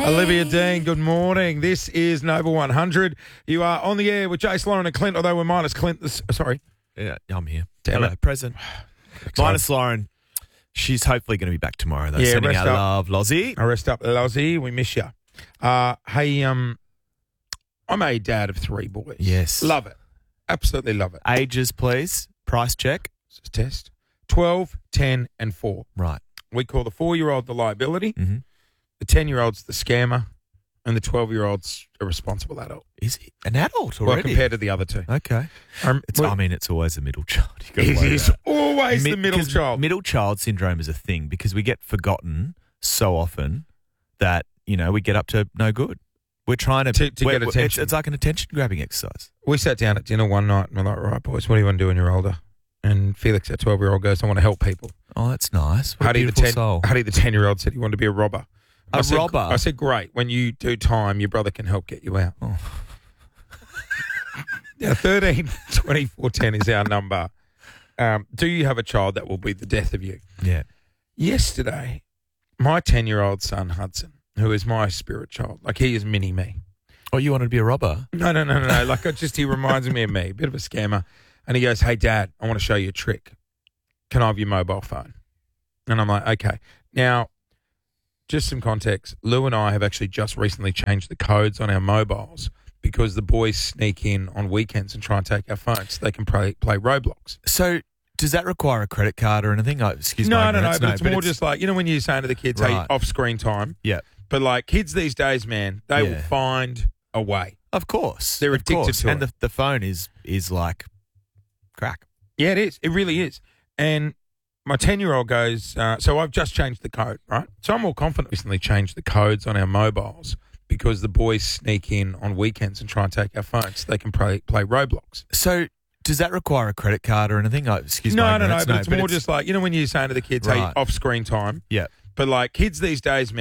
Olivia Dean, good morning. This is Nova 100. You are on the air with Jace, Lauren and Clint, although we're minus Clint. Sorry. Yeah, I'm here. Damn Hello, it. present. Minus Lauren. She's hopefully going to be back tomorrow, though. Yeah, Sending rest our up. love, Lozzie. Rest up, Lozzie. We miss you. Hey, I'm a dad of 3 boys. Yes. Love it. Absolutely love it. Ages, please. Price check. This is a test. 12, 10 and 4. Right. We call the 4-year-old the liability, Mm-hmm. the 10-year-old's the scammer, and the 12-year-old's a responsible adult. Is he an adult Well, already? compared to the other 2. Okay. It's always the middle child. You gotta It worry is about. always the middle 'cause child. Middle child syndrome is a thing because we get forgotten so often that, we get up to no good. We're trying to get attention. It's like an attention-grabbing exercise. We sat down at dinner one night and we're like, right, boys, what do you want to do when you're older? And Felix, our 12-year-old, goes, I want to help people. Oh, that's nice. What a Huddy, beautiful soul. the 10-year-old, said he wanted to be a robber. Robber? I said, great. When you do time, your brother can help get you out. Oh. Now, 13, 24, 10 is our number. Do you have a child that will be the death of you? Yeah. Yesterday, my 10-year-old son, Hudson, who is my spirit child, like he is mini me. Oh, you wanted to be a robber? No. Like he reminds me of me, a bit of a scammer. And he goes, hey, Dad, I want to show you a trick. Can I have your mobile phone? And I'm like, okay. Now, just some context. Lou and I have actually just recently changed the codes on our mobiles because the boys sneak in on weekends and try and take our phones so they can play Roblox. So does that require a credit card or anything? Oh, excuse me. No, but it's more just like, when you're saying to the kids, hey, Right. off screen time. Yeah. But like kids these days, man, they will find a way. Of course. They're addicted to and it. the phone is like crack. Yeah, it is. It really is. And my 10-year-old goes, so I've just changed the code, right? So I'm more confident recently changed the codes on our mobiles because the boys sneak in on weekends and try and take our phones so they can play Roblox. So does that require a credit card or anything? Oh, excuse me. No, but it's more just like, when you're saying to the kids, hey, Right. off screen time. Yeah. But like kids these days, man,